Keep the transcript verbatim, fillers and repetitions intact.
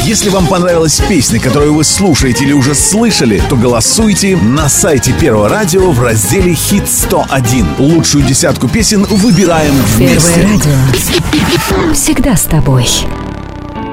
Если вам понравилась песня, которую вы слушаете или уже слышали, то голосуйте на сайте Первого радио в разделе «Хит сто один». Лучшую десятку песен выбираем вместе. Первое радио. Всегда с тобой.